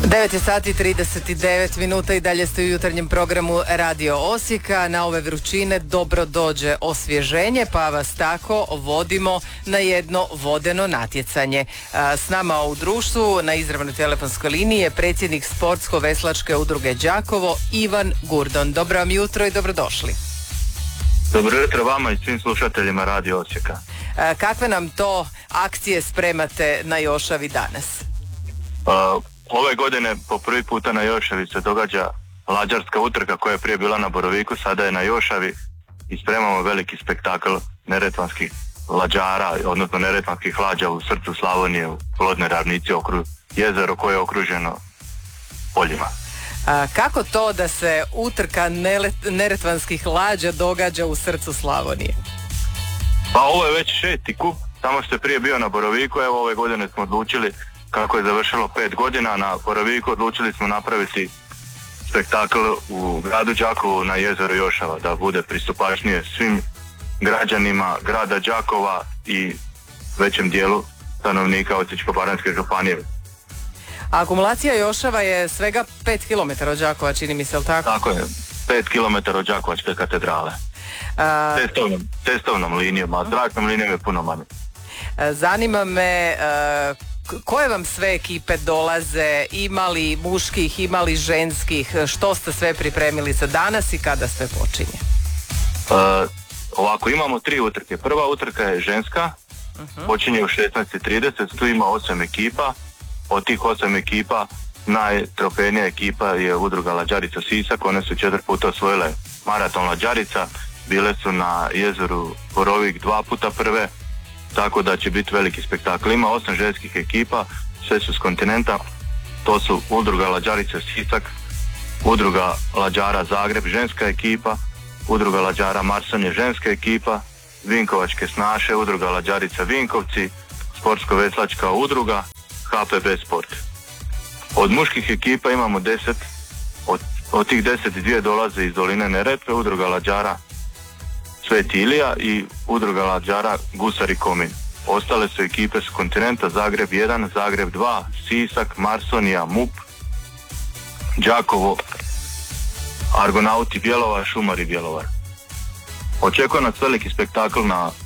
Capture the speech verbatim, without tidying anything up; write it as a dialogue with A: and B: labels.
A: devet je sati trideset devet minuta i dalje ste u jutarnjem programu Radio Osijeka. Na ove vrućine dobro dođe osvježenje, pa vas tako vodimo na jedno vodeno natjecanje. S nama u društvu na izravnoj telefonskoj liniji je predsjednik Sportsko-veslačke udruge Đakovo Ivan Gurdon. Dobro vam jutro i dobrodošli.
B: Dobro jutro vama i svim slušateljima Radio Osijeka.
A: Kakve nam to akcije spremate na Jošavi danas?
B: Uh, ove godine po prvi puta na Jošavi se događa lađarska utrka koja je prije bila na Boroviku, sada je na Jošavi i spremamo veliki spektakl neretvanskih lađara, odnosno neretvanskih lađa u srcu Slavonije, u plodne ravnici, okru, jezero koje je okruženo poljima.
A: A kako to da se utrka nelet, neretvanskih lađa događa u srcu Slavonije?
B: Pa ovo je već šesti kup, samo što je prije bio na Boroviku, evo ove godine smo odlučili, kako je završilo pet godina, na Boroviku odlučili smo napraviti spektakl u gradu Đakovu na jezeru Jošava, da bude pristupačnije svim građanima grada Đakova i većem dijelu stanovnika Osječko-baranjske županije.
A: A akumulacija Jošava je svega pet kilometara od Đakova, čini mi se, li tako?
B: Tako je, pet kilometara od Đakovačke katedrale. A... Testovnom, testovnom linijom, a zračnom linijom je puno manje.
A: Zanima me koje vam sve ekipe dolaze, imali muških, imali ženskih, što ste sve pripremili za danas i kada sve počinje?
B: Uh, ovako, imamo tri utrke. Prva utrka je ženska, uh-huh. počinje u šesnaest trideset, tu ima osam ekipa. Od tih osam ekipa najtrofejnija ekipa je udruga Lađarica Sisak, one su četiri puta osvojile maraton Lađarica, bile su na jezeru Borovik dva puta prve, tako da će biti veliki spektakl. Ima osam ženskih ekipa, sve su s kontinenta, to su udruga Lađarica Sisak, udruga Lađara Zagreb ženska ekipa, udruga Lađara Marsanje ženska ekipa, Vinkovačke snaše, udruga Lađarica Vinkovci, Sportsko-veslačka udruga, H P B Sport. Od muških ekipa imamo deset, od, od tih deset dvije dolaze iz doline Neretve, udruga Lađara Sveti Ilija i udruga Lađara Gusari Komin. Ostale su ekipe s kontinenta Zagreb jedan, Zagreb dva, Sisak, Marsonija, M U P, Đakovo, Argonauti Bjelovar, Šumari Bjelovar. Očekuje nas veliki spektakl na